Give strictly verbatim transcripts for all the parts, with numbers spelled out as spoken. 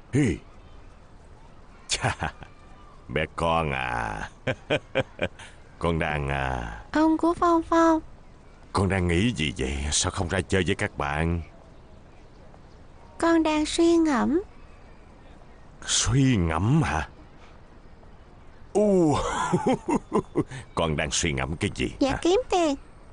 Hi. Chà, bé con à. Con đang à Ông của Phong Phong. Con đang nghĩ gì vậy? Sao không ra chơi với các bạn? Con đang suy ngẫm. Suy ngẫm hả? U. Con đang suy ngẫm cái gì Dạ hả? kiếm tiền.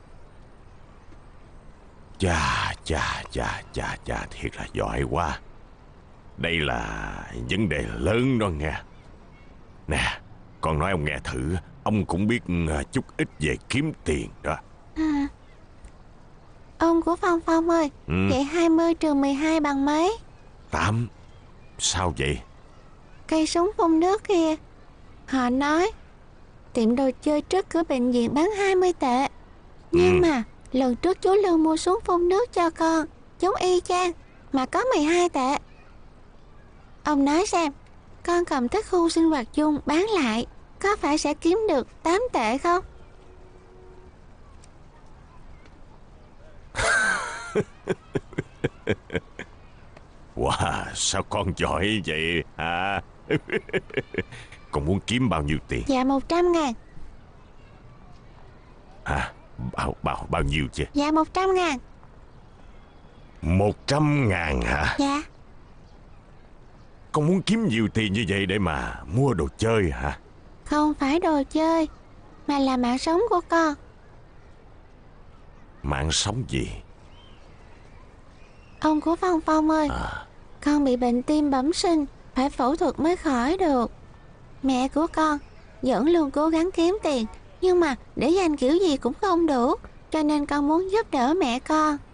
Chà chà chà chà chà, thiệt là giỏi quá. Đây là vấn đề lớn đó nghe. Nè, con nói ông nghe thử. Ông cũng biết chút ít về kiếm tiền đó. À. Ông của Phong Phong ơi, ừ. vậy hai mươi trừ mười hai bằng mấy? Tám. Sao vậy? Cây súng phun nước kia. Họ nói tiệm đồ chơi trước cửa bệnh viện bán hai mươi tệ. Nhưng ừ. mà lần trước chú Lương mua súng phun nước cho con, giống y chang, mà có mười hai tệ. Ông nói xem, con cầm tới khu sinh hoạt chung bán lại, có phải sẽ kiếm được tám tệ không? Wow, sao con giỏi vậy hả? Con muốn kiếm bao nhiêu tiền? Dạ một trăm ngàn. Hả? Bao, bao, bao nhiêu chứ? Dạ một trăm ngàn. Một trăm ngàn hả? Dạ. Con muốn kiếm nhiều tiền như vậy để mà mua đồ chơi hả? Không phải đồ chơi, mà là mạng sống của con. Mạng sống gì? Ông của Phong Phong ơi, à. Con bị bệnh tim bẩm sinh, phải phẫu thuật mới khỏi được. Mẹ của con vẫn luôn cố gắng kiếm tiền, nhưng mà để dành kiểu gì cũng không đủ, cho nên con muốn giúp đỡ mẹ con.